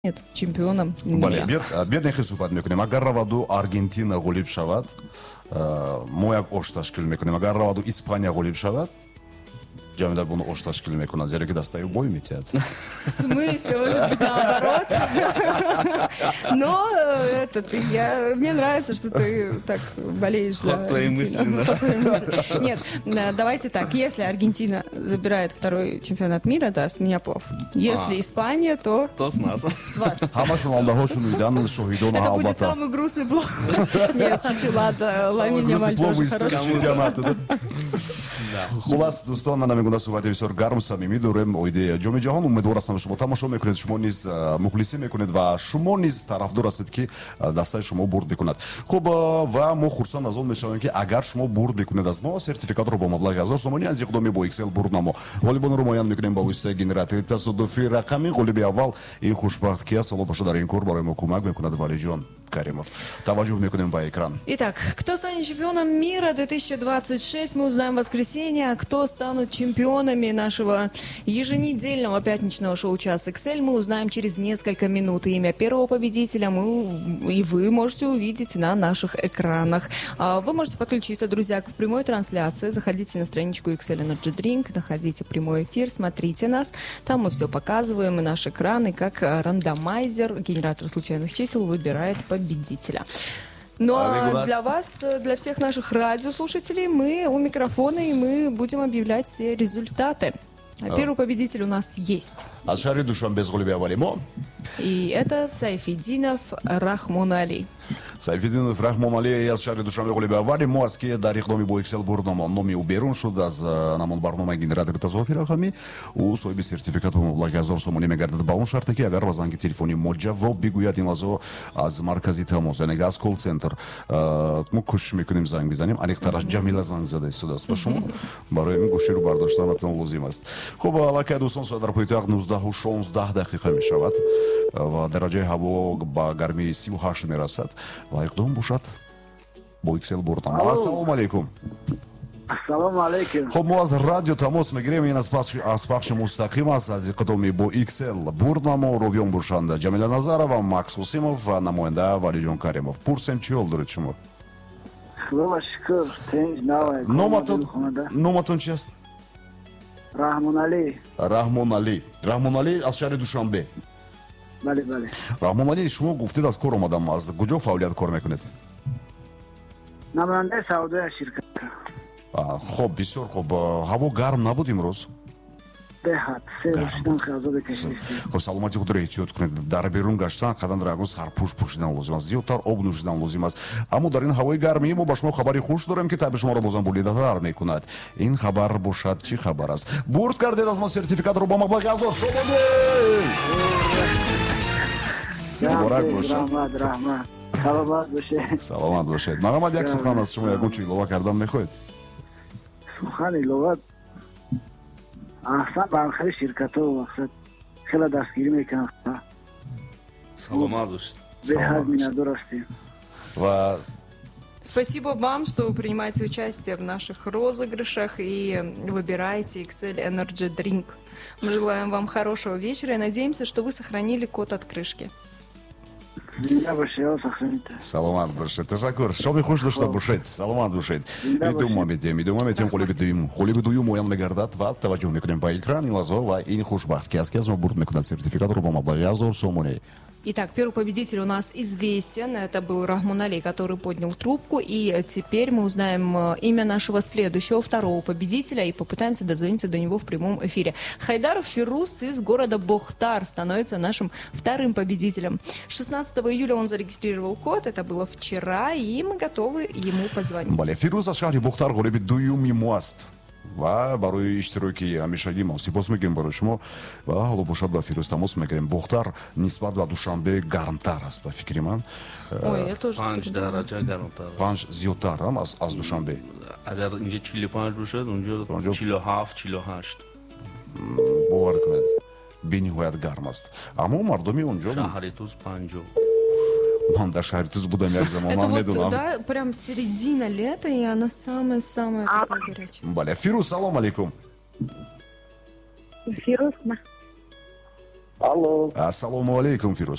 чемпионом мира. Биед нехи суҳбат мекунем. Агар раваду Аргентина ғолиб шавад, мо як ош ташкил мекунем. Агар раваду Испания ғолиб шавад, Джамида буну ош ташкил мекунад, зеро ки дастаи бой метиҳад. В смысле? Может быть, наоборот? Но мне нравится, что ты так болеешь за Аргентину. Нет, давайте так. Если Аргентина забирает второй чемпионат мира, да, с меня плов. Если Испания, то... То с нас. С вас. Это будет самый грустный плов. Нет, шучу, ладно. Ламин Ямаль тоже хороший. Хулас, дӯстон, ман намегӯям суҳбати бисёр гарм самимӣ дорем оидаи ҷоми ҷаҳон. умедвор ҳастам шумо тамошо мекунед, шумо низ мухлисӣ мекунед ва шумо низ тарафдор ҳастед ки дастаи шумо бурд бикунад. Хуб, ва мо хурсанд аз он мешавем ки агар шумо бурд бикунед аз мо, сертификатро бо маблағи 1000 сомонӣ аз иқдоми бо XL бурд намо ғолибонро муайян мекунем ба воситаи генератори тасодуфӣ. Рақами ғолиби аввал ин хушбахт ки аст, ҳоло бошад дар ин кор барои мо кӯмак мекунад Валиҷон Каримов. Таваҷҷӯҳ мекунем ба экран. Итак, кто станет чемпионом мира 2026, мы узнаем в воскресенье. Кто станут чемпионами нашего еженедельного пятничного шоу «Час XL», мы узнаем через несколько минут. Имя первого победителя и вы можете увидеть на наших экранах. Вы можете подключиться, друзья, к прямой трансляции. Заходите на страничку XL Energy Drink, находите прямой эфир, смотрите нас. Там мы все показываем, и наш экран, и как рандомайзер, генератор случайных чисел, выбирает победителя. Ну а для вас, для всех наших радиослушателей, мы у микрофона, и мы будем объявлять все результаты. Первый победитель у нас есть. И это Сайфиддинов Рахмонали. Сайфиддинов Рахмонали аз шаҳри Душанбе ғолиби аввали мо аст ки дар иқдоми бо XL бурдномо номи ӯ берун шуд аз намон барномаи генератори тазофи рақамӣ. ӯ соҳиби сертификат бо маблағи 1000 сомонӣ мегардад ба он шарте ки агар ба занги телефони мо ҷавоб бигӯяд ин лаҳзо аз маркази тамос, яъне аз кол-центр мо кӯшиш мекунем занг бизанем. Алиқтараш Ҷамила занг зада истодааст ба шумо, барои ин гӯширо бардоштанатон лозим аст. Хуб, аллакай дӯстон, соат дар пойтахт 19:16 дақиқа мешавад ва дараҷаи ҳаво ба гармии 38 мерасад ва иқдом бошад бо XL бурдам. Ассалому алайкум. Ассалому алайкум. Хуб, мо аз радио тамос мегирем. Ин аз пахши мустақим аст аз иқдоми бо XL бурднамо. Ровён бошанда Ҷамила Назарова, Макс Ҳусимов ва намоянда Валиҷон Каримов. Пурсем чӣ ҳол доред шумо? Худоя шукр, тинч навай. Номатон чӣ аст? Раҳмонали. Раҳмонали аз шаҳри Душанбе. Бале, бале. Раҳмонали, шумо гуфтед аз кор омадам. Аз куҷо фаъолият кор мекунед? Намояндаи савдои ширкат. Хуб, бисёр хуб. Ҳаво гарм набуд имрӯз? Беҳад, серошдан хазоби кашидем. Хуб, саломати худро эҳтиёт кунед. Дар берун гаштан қадан рагон сарпӯш пӯшидан лозим аст. Зиёдтар об нӯшидан лозим аст. Аммо дар ин ҳавои гармӣ мо ба шумо хабари хуш дорем ки таби шуморо бозам булидатар мекунад. Ин хабар бошад чӣ хабар аст? Бурд кардед аз мо сертификатро ба маблағи 1000 сомонӣ. Муборак бошад. Раҳмат. Саломат бошед. Саломат бошед. Маҳаммад, як сухан аз шумо ягон чӣ илова кардан мехоҳед? Сухан илова аҳсан ба охири ширкатҳо мақсад хеле дастгирӣ мекунам. Саломат бошед. Беҳад миннатдор ҳастем. Ва спасибо вам, что вы принимаете участие в наших розыгрышах и выбираете XL Energy Drink. Мы желаем вам хорошего вечера и надеемся, что вы сохранили код от крышки. Саломат бошед. Ташаккур. Шоми хуш дошта бошед. Саломат бошед. Идома метем ғолиби дуюм муайян мегардад ва таваҷҷӯҳ мекунем ба экран ин лаҳзо ва ин хушбахт ки аз мо бурд мекунад сертификатро бо маблағи 1000 сомонӣ. Итак, первый победитель у нас известен. Это был Рахмонали, который поднял трубку. И теперь мы узнаем имя нашего следующего, второго победителя, и попытаемся дозвониться до него в прямом эфире. Хайдаров Фирус из города Бохтар становится нашим вторым победителем. 16 июля он зарегистрировал код, это было вчера, и мы готовы ему позвонить. Бале, Фирус аз шаҳри Бохтар ғолиби дуюми мо аст. ва барои иштироки ҳамешагӣ мо сипос мегӯем барои шумо ва ҳоло бошад ба Фирӯз тамос мегирем. Бохтар нисбат ба Душанбе гармтар аст ба фикри ман. 5 дараҷа гармтар аст. 5 зиёдтар ҳам аз Душанбе. Агар инҷа 45 бошад, унҷо 47-48. бовар кунед, бениҳоят гарм аст. Аммо мардуми онҷо шаҳри туз 50. Ман дар шаҳри туз будам як замон, ман медонам. Это вот, да, прям середина лета, и она самая-самая такая горячая. Бале, Фирӯз, салом алейкум. Фирӯз, алло ассалому алейкум, Фирӯз.